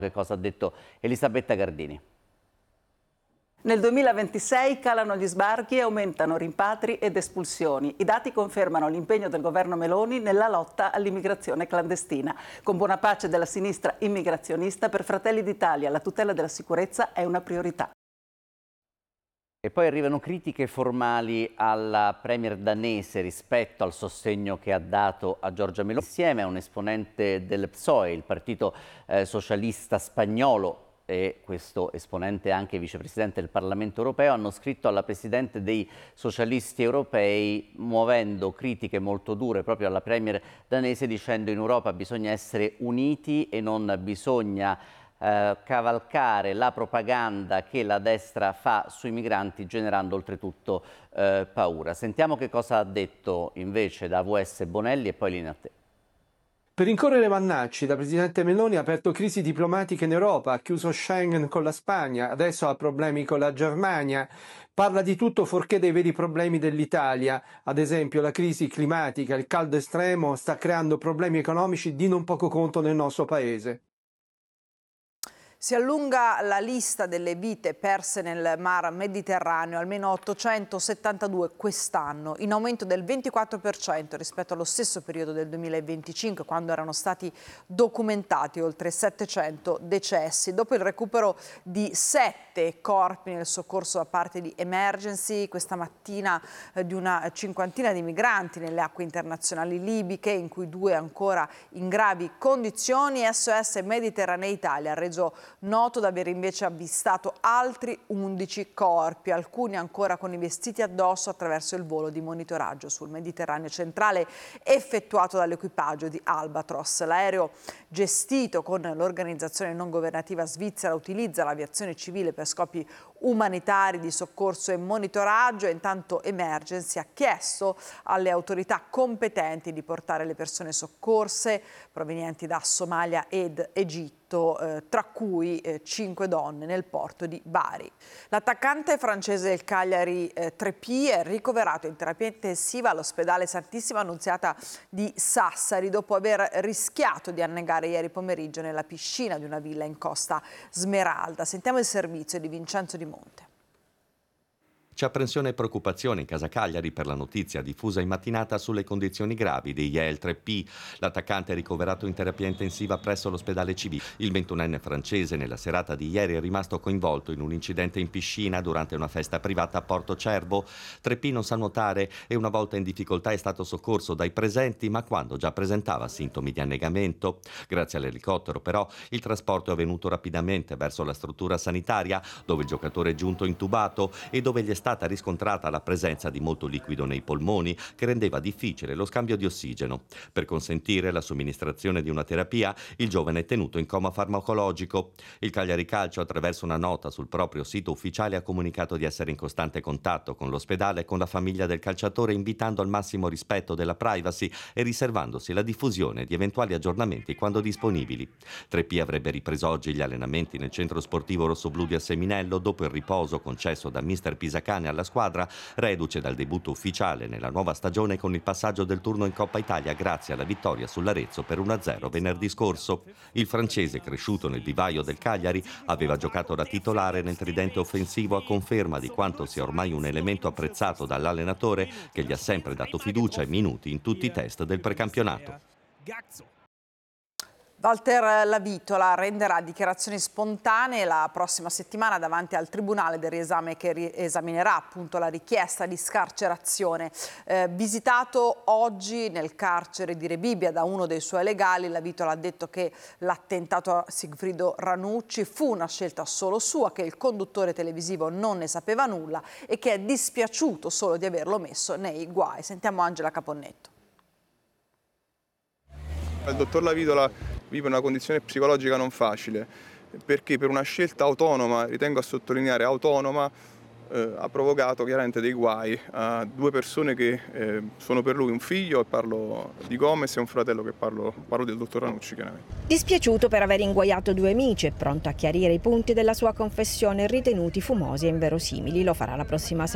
Che cosa ha detto Elisabetta Gardini? Nel 2026 calano gli sbarchi e aumentano rimpatri ed espulsioni. I dati confermano l'impegno del governo Meloni nella lotta all'immigrazione clandestina. Con buona pace della sinistra immigrazionista, per Fratelli d'Italia la tutela della sicurezza è una priorità. E poi arrivano critiche formali alla premier danese rispetto al sostegno che ha dato a Giorgia Meloni. Insieme a un esponente del PSOE, il partito socialista spagnolo, e questo esponente anche vicepresidente del Parlamento europeo, hanno scritto alla presidente dei socialisti europei muovendo critiche molto dure proprio alla premier danese, dicendo in Europa bisogna essere uniti e non bisogna cavalcare la propaganda che la destra fa sui migranti, generando oltretutto paura. Sentiamo che cosa ha detto invece da AVS Bonelli e poi linea a te. Per rincorrere Vannacci, la presidente Meloni ha aperto crisi diplomatiche in Europa, ha chiuso Schengen con la Spagna, adesso ha problemi con la Germania. Parla di tutto fuorché dei veri problemi dell'Italia. Ad esempio la crisi climatica, il caldo estremo sta creando problemi economici di non poco conto nel nostro paese. Si allunga la lista delle vite perse nel Mar Mediterraneo, almeno 872 quest'anno, in aumento del 24% rispetto allo stesso periodo del 2025, quando erano stati documentati oltre 700 decessi. Dopo il recupero di 7 corpi nel soccorso da parte di Emergency, questa mattina di una cinquantina di migranti nelle acque internazionali libiche, in cui 2 ancora in gravi condizioni, SOS Mediterranea Italia ha reso noto di aver invece avvistato altri 11 corpi, alcuni ancora con i vestiti addosso, attraverso il volo di monitoraggio sul Mediterraneo centrale effettuato dall'equipaggio di Albatros. L'aereo, gestito con l'organizzazione non governativa svizzera, utilizza l'aviazione civile per scopi umanitari di soccorso e monitoraggio, e intanto Emergency ha chiesto alle autorità competenti di portare le persone soccorse provenienti da Somalia ed Egitto, tra cui 5 donne nel porto di Bari. L'attaccante francese del Cagliari Treppi è ricoverato in terapia intensiva all'ospedale Santissima Annunziata di Sassari dopo aver rischiato di annegare ieri pomeriggio nella piscina di una villa in Costa Smeralda. Sentiamo il servizio di Vincenzo Di Monte. C'è apprensione e preoccupazione in casa Cagliari per la notizia diffusa in mattinata sulle condizioni gravi di Yael Treppi. L'attaccante è ricoverato in terapia intensiva presso l'ospedale civile. Il 21enne francese nella serata di ieri è rimasto coinvolto in un incidente in piscina durante una festa privata a Porto Cervo. Treppi non sa nuotare e una volta in difficoltà è stato soccorso dai presenti, ma quando già presentava sintomi di annegamento. Grazie all'elicottero però il trasporto è avvenuto rapidamente verso la struttura sanitaria, dove il giocatore è giunto intubato e dove gli è stata riscontrata la presenza di molto liquido nei polmoni, che rendeva difficile lo scambio di ossigeno. Per consentire la somministrazione di una terapia, il giovane è tenuto in coma farmacologico. Il Cagliari Calcio, attraverso una nota sul proprio sito ufficiale, ha comunicato di essere in costante contatto con l'ospedale e con la famiglia del calciatore, invitando al massimo rispetto della privacy e riservandosi la diffusione di eventuali aggiornamenti quando disponibili. Treppi avrebbe ripreso oggi gli allenamenti nel centro sportivo rossoblù di Asseminello dopo il riposo concesso da mister Pisacane alla squadra, reduce dal debutto ufficiale nella nuova stagione con il passaggio del turno in Coppa Italia grazie alla vittoria sull'Arezzo per 1-0 venerdì scorso. Il francese, cresciuto nel vivaio del Cagliari, aveva giocato da titolare nel tridente offensivo, a conferma di quanto sia ormai un elemento apprezzato dall'allenatore, che gli ha sempre dato fiducia e minuti in tutti i test del precampionato. Walter Lavitola renderà dichiarazioni spontanee la prossima settimana davanti al Tribunale del riesame che esaminerà appunto la richiesta di scarcerazione. Visitato oggi nel carcere di Rebibbia da uno dei suoi legali, Lavitola ha detto che l'attentato a Sigfrido Ranucci fu una scelta solo sua, che il conduttore televisivo non ne sapeva nulla e che è dispiaciuto solo di averlo messo nei guai. Sentiamo Angela Caponnetto. Il dottor Lavitola vive una condizione psicologica non facile, perché per una scelta autonoma, ritengo a sottolineare autonoma, ha provocato chiaramente dei guai a 2 persone che sono per lui un figlio, e parlo di Gomez, e un fratello, che parlo del dottor Ranucci chiaramente. Dispiaciuto per aver inguaiato 2 amici e pronto a chiarire i punti della sua confessione ritenuti fumosi e inverosimili. Lo farà la prossima settimana.